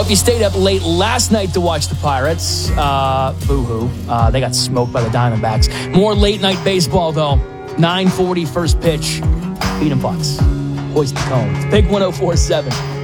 if you stayed up late last night to watch the Pirates, boo-hoo. They got smoked by the Diamondbacks. More late-night baseball, though. 9:40 first pitch. Beat 'em Bucks. Hoist the cone. Big 104.7.